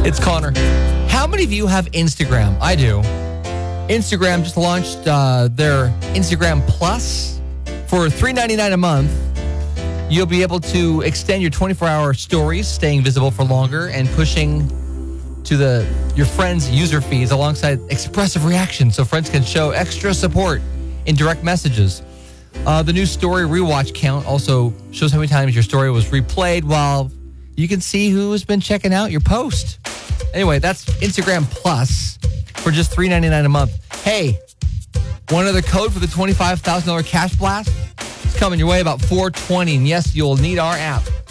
It's Connor. How many of you have Instagram? I do. Instagram just launched their Instagram Plus for $3.99 a month. You'll be able to extend your 24-hour stories, staying visible for longer, and pushing to your friends' user feeds alongside expressive reactions so friends can show extra support in direct messages. The new story rewatch count also shows how many times your story was replayed, while you can see who's been checking out your post. Anyway, that's Instagram Plus for just $3.99 a month. Hey, one other code for the $25,000 cash blast? It's coming your way about 4/20, and yes, you'll need our app.